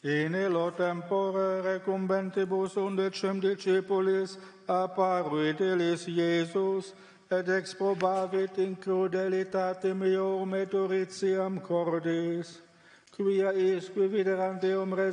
In illo tempore recumbentibus undecem discipulis apparuit illis Iesus, et exprobavit in crudelitate meorum et uritiam cordis, quia isque videram Deum